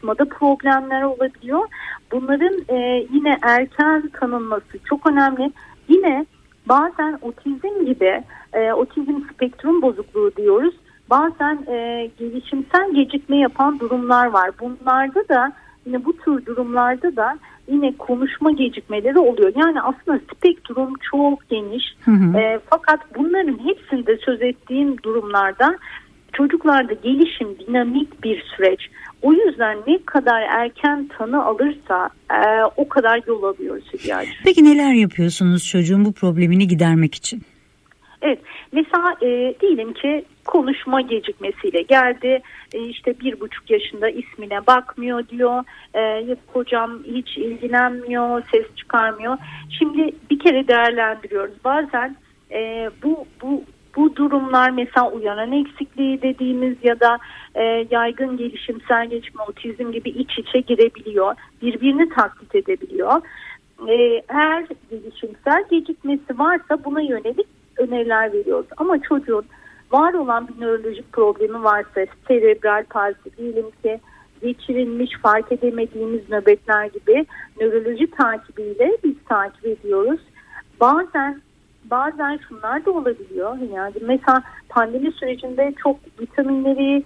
konuşmada problemler olabiliyor. Bunların yine erken tanınması çok önemli. Yine bazen otizm gibi, otizm spektrum bozukluğu diyoruz. Bazen gelişimsel gecikme yapan durumlar var. Bunlarda da yine bu tür durumlarda da yine konuşma gecikmeleri oluyor. Yani aslında spektrum çok geniş. Fakat bunların hepsinde söz ettiğim durumlarda çocuklarda gelişim dinamik bir süreç. O yüzden ne kadar erken tanı alırsa o kadar yol alıyoruz Hülya'cığım. Peki neler yapıyorsunuz çocuğun bu problemini gidermek için? Evet, mesela diyelim ki konuşma gecikmesiyle geldi, işte 1,5 yaşında ismine bakmıyor diyor, hocam hiç ilgilenmiyor, ses çıkarmıyor. Şimdi bir kere değerlendiriyoruz. Bazen bu durumlar mesela uyaran eksikliği dediğimiz ya da yaygın gelişimsel gelişme, otizm gibi iç içe girebiliyor, birbirini taklit edebiliyor. Eğer gelişimsel gecikmesi varsa buna yönelik öneriler veriyoruz. Ama çocuğun var olan bir nörolojik problemi varsa, serebral palsi diyelim ki geçirilmiş fark edemediğimiz nöbetler gibi nöroloji takibiyle biz takip ediyoruz. Bazen şunlar da olabiliyor. Yani mesela pandemi sürecinde çok vitaminleri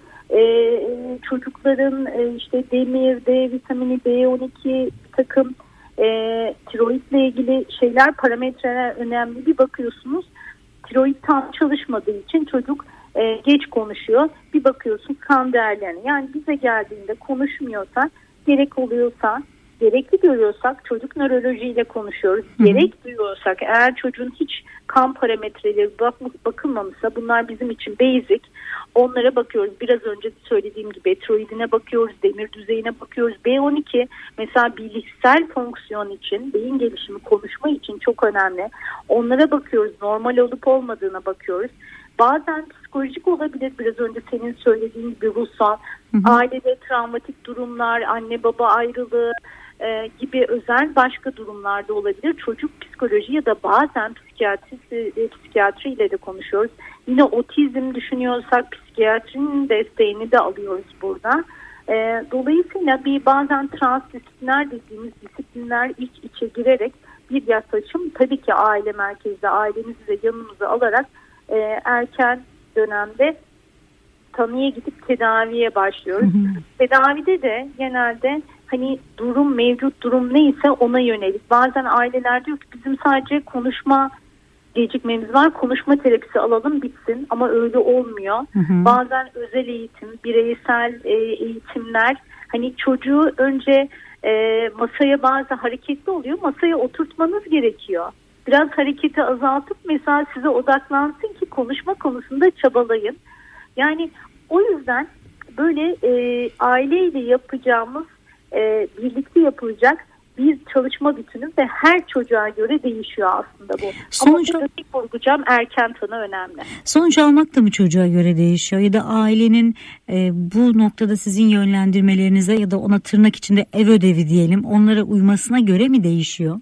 çocukların işte demir, D vitamini, B12 bir takım tiroidle ilgili şeyler, parametreler önemli. Bir bakıyorsunuz tiroid tam çalışmadığı için çocuk geç konuşuyor. Bir bakıyorsun kan değerlerini. Yani bize geldiğinde konuşmuyorsa, gerek oluyorsa, gerekli görüyorsak çocuk nörolojiyle konuşuyoruz. Gerek duyuyorsak, eğer çocuğun hiç kan parametreleri bakılmamışsa, bunlar bizim için basic. Onlara bakıyoruz. Biraz önce söylediğim gibi tiroidine bakıyoruz, demir düzeyine bakıyoruz. B12 mesela bilişsel fonksiyon için, beyin gelişimi, konuşma için çok önemli. Onlara bakıyoruz. Normal olup olmadığına bakıyoruz. Bazen psikolojik olabilir. Biraz önce senin söylediğin gibi ruhsal, ailede travmatik durumlar, anne baba ayrılığı gibi özel başka durumlarda olabilir. Çocuk psikoloji ya da bazen psikiyatriyle de konuşuyoruz. Yine otizm düşünüyorsak psikiyatrinin desteğini de alıyoruz burada. Dolayısıyla bazen transdisipliner dediğimiz disiplinler iç içe girerek bir yaklaşım, tabii ki aile merkezde ailemizi de yanımıza alarak erken dönemde tanıya gidip tedaviye başlıyoruz. Tedavide de genelde hani mevcut durum neyse ona yönelik. Bazen aileler diyor ki bizim sadece konuşma gecikmemiz var, konuşma terapisi alalım bitsin, ama öyle olmuyor. Bazen özel eğitim, bireysel eğitimler, hani çocuğu önce masaya, bazı hareketli oluyor, masaya oturtmanız gerekiyor. Biraz hareketi azaltıp mesela size odaklansın ki konuşma konusunda çabalayın. Yani o yüzden böyle aileyle yapacağımız, birlikte yapılacak bir çalışma bütünü ve her çocuğa göre değişiyor aslında bu. Sonuç, ama vurgulayacağım, erken tanı önemli. Sonuç almak da mı çocuğa göre değişiyor ya da ailenin bu noktada sizin yönlendirmelerinize ya da ona tırnak içinde ev ödevi diyelim, onlara uymasına göre mi değişiyor?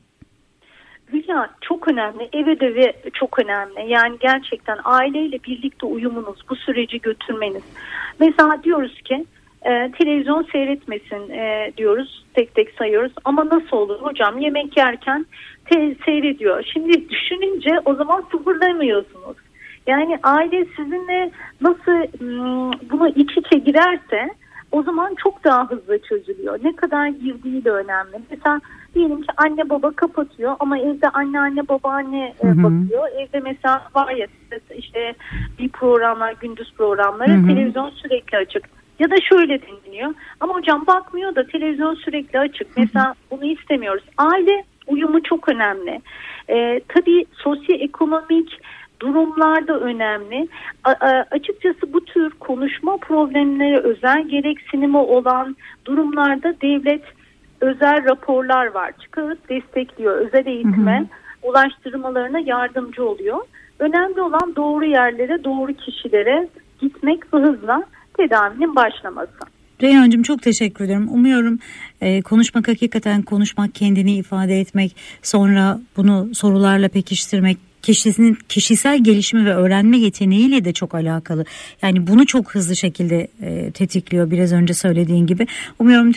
Hülya, çok önemli. Ev ödevi çok önemli. Yani gerçekten aileyle birlikte uyumunuz, bu süreci götürmeniz. Mesela diyoruz ki televizyon seyretmesin diyoruz, tek tek sayıyoruz. Ama nasıl olur hocam, yemek yerken seyrediyor. Şimdi düşününce o zaman sıfırlamıyorsunuz. Yani aile sizinle nasıl buna iç içe girerse o zaman çok daha hızlı çözülüyor. Ne kadar girdiği de önemli. Mesela diyelim ki anne baba kapatıyor ama evde anne babaanne bakıyor. Evde mesela var ya işte bir programlar, gündüz programları, televizyon sürekli açık. Ya da şöyle dinliyor. Ama hocam bakmıyor da televizyon sürekli açık. Mesela bunu istemiyoruz. Aile uyumu çok önemli. Tabii sosyoekonomik durumlar da önemli. Açıkçası bu tür konuşma problemleri, özel gereksinimi olan durumlarda devlet özel raporlar var. Çıkarıp destekliyor. Özel eğitime ulaştırmalarına yardımcı oluyor. Önemli olan doğru yerlere, doğru kişilere gitmek ve hızla tedavinin başlaması. Reyhancığım, çok teşekkür ederim. Umuyorum konuşmak, hakikaten konuşmak, kendini ifade etmek, sonra bunu sorularla pekiştirmek, kişisinin kişisel gelişimi ve öğrenme yeteneğiyle de çok alakalı. Yani bunu çok hızlı şekilde tetikliyor, biraz önce söylediğin gibi. Umuyorum